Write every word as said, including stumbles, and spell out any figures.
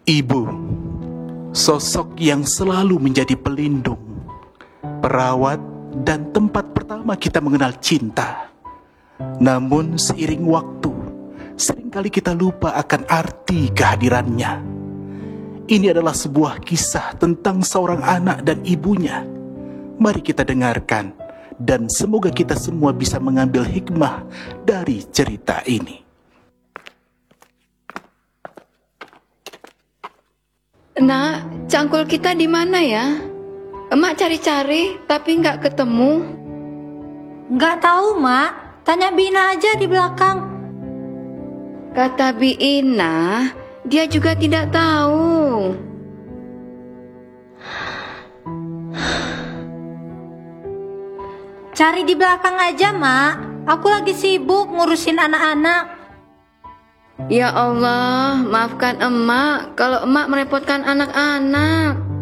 Ibu, sosok yang selalu menjadi pelindung, perawat, dan tempat pertama kita mengenal cinta. Namun seiring waktu, seringkali kita lupa akan arti kehadirannya. Ini adalah sebuah kisah tentang seorang anak dan ibunya. Mari kita dengarkan, dan semoga kita semua bisa mengambil hikmah dari cerita ini. Nak, cangkul kita di mana ya? Emak cari-cari tapi nggak ketemu. Nggak tahu, Mak. Tanya Bina aja di belakang. Kata Bi Ina, dia juga tidak tahu. Cari di belakang aja, Mak. Aku lagi sibuk ngurusin anak-anak. Ya Allah, maafkan emak kalau emak merepotkan anak-anak.